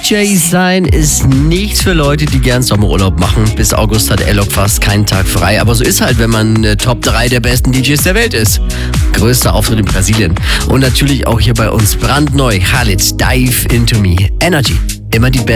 DJ sein ist nichts für Leute, die gern Sommerurlaub machen. Bis August hat Alok fast keinen Tag frei. Aber so ist halt, wenn man Top 3 der besten DJs der Welt ist. Größter Auftritt in Brasilien. Und natürlich auch hier bei uns brandneu. Khalid, Dive Into Me. Energy. Immer die Band.